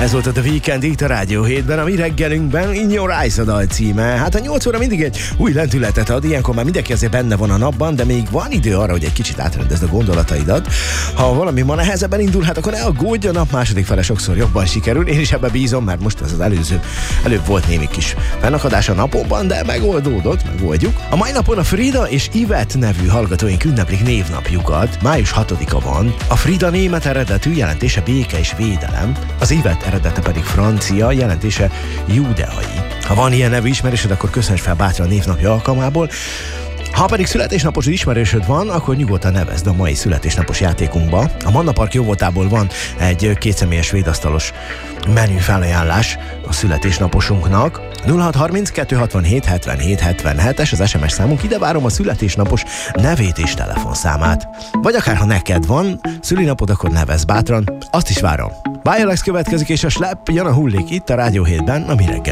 Ez volt a The Weekend itt a Rádió 7-ben, a mi reggelünkben, In Your Eyes a dal címe. Hát a 8 óra mindig egy új lendületet ad, ilyenkor már mindenki azért benne van a napban, de még van idő arra, hogy egy kicsit átrendezd a gondolataidat. Ha valami ma nehezebben indul, hát akkor ne aggódj, a nap második fele sokszor jobban sikerül. Én is ebbe bízom, mert most ez az előbb volt némi kis fennakadás a napokban, de megoldjuk. A mai napon a Frida és Yvette nevű hallgatóink ünneplik névnapjukat. Május 6-a van. A Frida német eredetű, jelentése béke és védelem. Az Yvette eredete pedig francia, jelentése judeai. Ha van ilyen nevű ismerősöd, akkor köszönj fel bátran a névnapja alkalmából. Ha pedig születésnapos ismerősöd van, akkor nyugodtan nevezd a mai születésnapos játékunkba. A Manna Park jóvoltából van egy kétszemélyes svédasztalos menü felajánlás a születésnaposunknak. 0630 267 77 77-es az SMS számunk, ide várom a születésnapos nevét és telefonszámát. Vagy akár ha neked van szülinapod, akkor nevezz bátran, azt is várom. Bye Alex következik, és a Schlepp jön a hullék itt a Rádió 7-ben, a mi reggel.